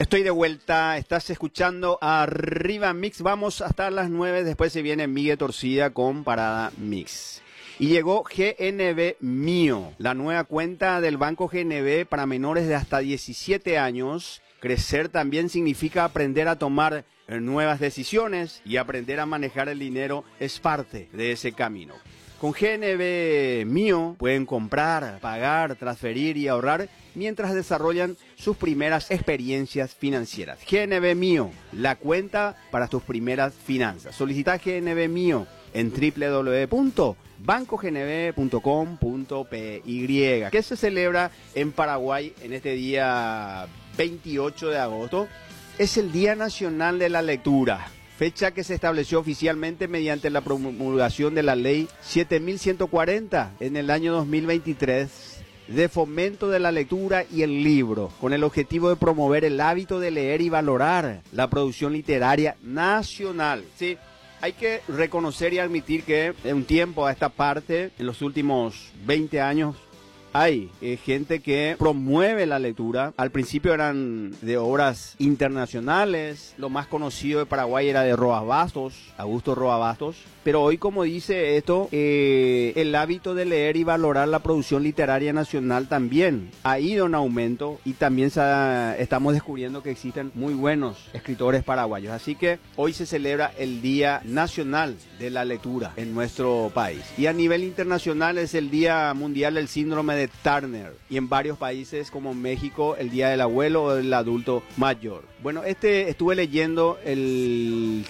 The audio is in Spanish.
Estoy de vuelta, estás escuchando Arriba Mix, vamos hasta las 9, después se viene Miguel Torcida con Parada Mix. Y llegó GNB Mío, la nueva cuenta del Banco GNB para menores de hasta 17 años. Crecer también significa aprender a tomar nuevas decisiones y aprender a manejar el dinero es parte de ese camino. Con GNB Mío pueden comprar, pagar, transferir y ahorrar mientras desarrollan sus primeras experiencias financieras. GNB Mío, la cuenta para tus primeras finanzas. Solicita GNB Mío en www.bancognb.com.py, que se celebra en Paraguay en este día 28 de agosto. Es el Día Nacional de la Lectura. Fecha que se estableció oficialmente mediante la promulgación de la Ley 7140 en el año 2023 de fomento de la lectura y el libro, con el objetivo de promover el hábito de leer y valorar la producción literaria nacional. Sí, hay que reconocer y admitir que en un tiempo a esta parte, en los últimos 20 años, hay gente que promueve la lectura. Al principio eran de obras internacionales. Lo más conocido de Paraguay era de Roas Bastos, Augusto Roas Bastos. Pero hoy, como dice esto, el hábito de leer y valorar la producción literaria nacional también ha ido en aumento. Y también estamos descubriendo que existen muy buenos escritores paraguayos. Así que hoy se celebra el Día Nacional de la Lectura en nuestro país. Y a nivel internacional es el Día Mundial del Síndrome de Turner, y en varios países como México el Día del Abuelo o del Adulto Mayor. Bueno, estuve leyendo el